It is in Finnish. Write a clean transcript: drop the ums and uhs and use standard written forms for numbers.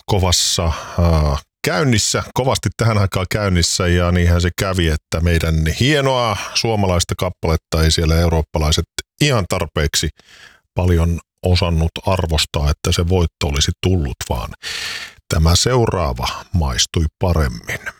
kovassa käynnissä, kovasti tähän aikaan käynnissä, ja niinhän se kävi, että meidän hienoa suomalaista kappaletta ei siellä eurooppalaiset ihan tarpeeksi paljon osannut arvostaa, että se voitto olisi tullut, vaan tämä seuraava maistui paremmin.